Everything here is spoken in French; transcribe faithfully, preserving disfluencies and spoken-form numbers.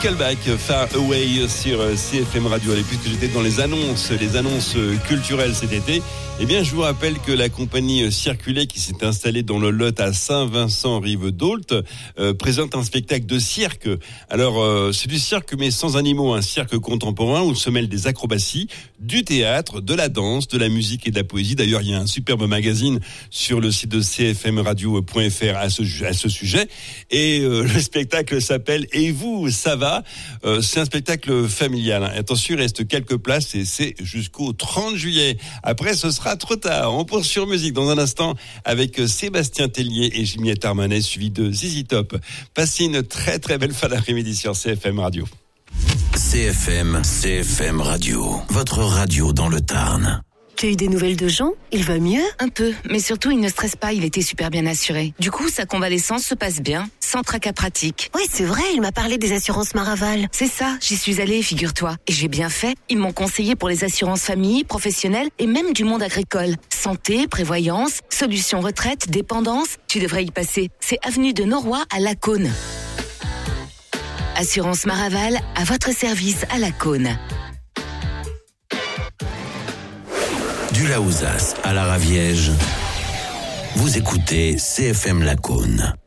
Nickelback, Far Away sur C F M Radio. Et puisque j'étais dans les annonces, les annonces culturelles cet été, eh bien, je vous rappelle que la compagnie Circuler, qui s'est installée dans le Lot à Saint-Vincent-Rive-d'Ault, euh, présente un spectacle de cirque. Alors, euh, c'est du cirque, mais sans animaux, un cirque contemporain où se mêlent des acrobaties, du théâtre, de la danse, de la musique et de la poésie. D'ailleurs, il y a un superbe magazine sur le site de c f m radio point f r à ce, à ce sujet. Et euh, le spectacle s'appelle « Et vous, ça va ?» euh, C'est un spectacle familial. Attention, il reste quelques places et c'est jusqu'au trente juillet. Après, ce sera trop tard. On poursuit sur musique dans un instant avec Sébastien Tellier et Juliette Armanet, suivi de Zizi Top. Passez une très très belle fin d'après-midi sur C F M Radio. C F M, C F M Radio, votre radio dans le Tarn. Tu as eu des nouvelles de Jean ? Il va mieux ? Un peu, mais surtout il ne stresse pas, il était super bien assuré. Du coup, sa convalescence se passe bien, sans tracas pratiques. Oui, c'est vrai, il m'a parlé des assurances Maraval. C'est ça, j'y suis allée, figure-toi. Et j'ai bien fait, ils m'ont conseillé pour les assurances famille, professionnelles et même du monde agricole. Santé, prévoyance, solutions retraite, dépendance, tu devrais y passer. C'est avenue de Noroy à Lacaune. Assurance Maraval, à votre service à Lacaune. Du Laouzas à la Raviège, vous écoutez C F M Lacaune.